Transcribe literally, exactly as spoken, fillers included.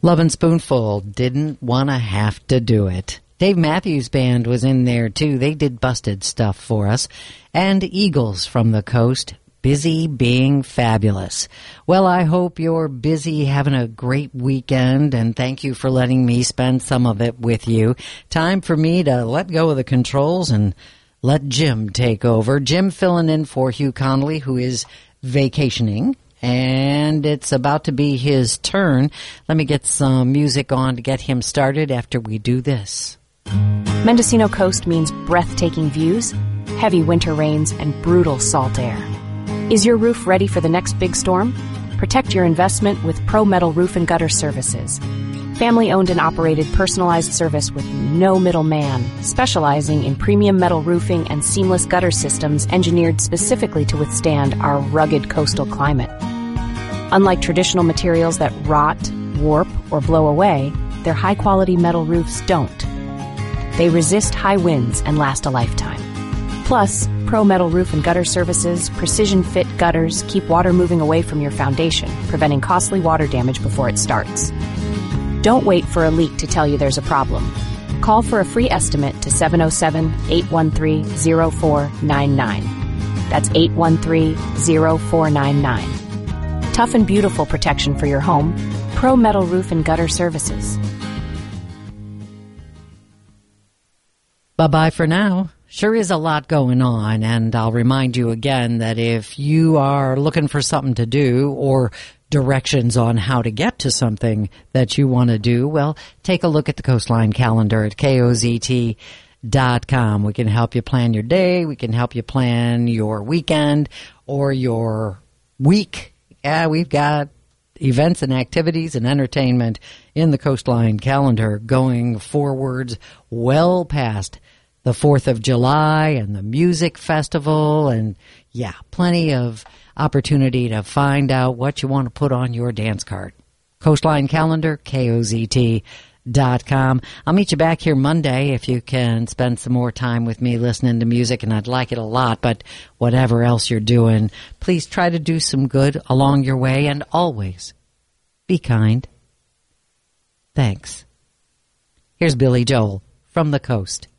Lovin' Spoonful, Didn't Wanna Have to Do It. Dave Matthews Band was in there, too. They did Busted Stuff for us. And Eagles from the Coast, Busy Being Fabulous. Well, I hope you're busy having a great weekend, and thank you for letting me spend some of it with you. Time for me to let go of the controls and let Jim take over. Jim filling in for Hugh Connolly, who is vacationing. And it's about to be his turn. Let me get some music on to get him started after we do this. Mendocino Coast means breathtaking views, heavy winter rains, and brutal salt air. Is your roof ready for the next big storm? Protect your investment with Pro Metal Roof and Gutter Services. Family-owned and operated personalized service with no middleman, specializing in premium metal roofing and seamless gutter systems engineered specifically to withstand our rugged coastal climate. Unlike traditional materials that rot, warp, or blow away, their high-quality metal roofs don't. They resist high winds and last a lifetime. Plus, Pro Metal Roof and Gutter Services precision-fit gutters keep water moving away from your foundation, preventing costly water damage before it starts. Don't wait for a leak to tell you there's a problem. Call for a free estimate to seven oh seven, eight one three, oh four nine nine. That's eight one three, oh four nine nine. Tough and beautiful protection for your home. Pro Metal Roof and Gutter Services. Bye-bye for now. Sure is a lot going on, and I'll remind you again that if you are looking for something to do or directions on how to get to something that you want to do, well, take a look at the Coastline calendar at K O Z T dot com. We can help you plan your day. We can help you plan your weekend or your week. Yeah, we've got events and activities and entertainment in the Coastline calendar going forwards well past the fourth of July and the music festival, and yeah, plenty of opportunity to find out what you want to put on your dance card. Coastline calendar, K O Z T dot com. I'll meet you back here Monday if you can spend some more time with me listening to music, and I'd like it a lot, but whatever else you're doing, please try to do some good along your way, and always be kind. Thanks. Here's Billy Joel from the Coast.